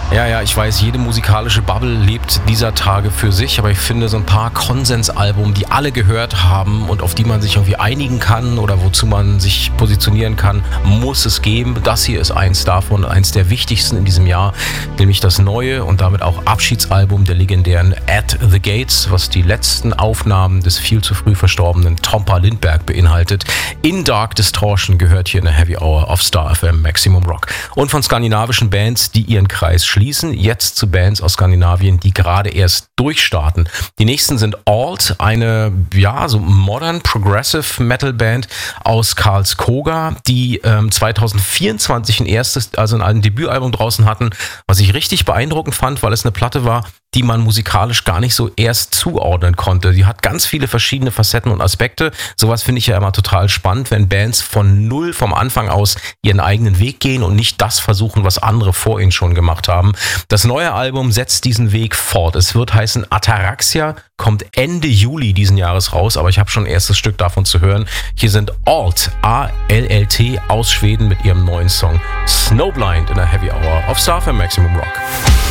Ja, ich weiß, jede musikalische Bubble lebt dieser Tage für sich, aber ich finde so ein paar Konsensalben, die alle gehört haben und auf die man sich irgendwie einigen kann oder wozu man sich positionieren kann, muss es geben. Das hier ist eins davon, eins der wichtigsten in diesem Jahr, nämlich das neue und damit auch Abschiedsalbum der legendären At the Gates, was die letzten Aufnahmen des viel zu früh verstorbenen Tompa Lindberg beinhaltet. In Dark Distortion gehört hier eine Heavy Hour auf Star FM Maximum Rock. Und von skandinavischen Bands, die ihren Kreis schließen, jetzt zu Bands aus Skandinavien, die gerade erst durchstarten. Die nächsten sind Alt, eine so modern Progressive Metal Band aus Karlskoga, die 2024 ein Debütalbum draußen hatten, was ich richtig beeindruckend fand, weil es eine Platte war, die man musikalisch gar nicht so erst zuordnen konnte. Die hat ganz viele verschiedene Facetten und Aspekte. Sowas finde ich ja immer total spannend, wenn Bands vom Anfang aus ihren eigenen Weg gehen und nicht das versuchen, was andere vor ihnen schon gemacht haben. Das neue Album setzt diesen Weg fort. Es wird heißen Ataraxia, kommt Ende Juli diesen Jahres raus, aber ich habe schon ein erstes Stück davon zu hören. Hier sind Alt, A-L-L-T aus Schweden mit ihrem neuen Song Snowblind in der Heavy Hour auf Star FM Maximum Rock.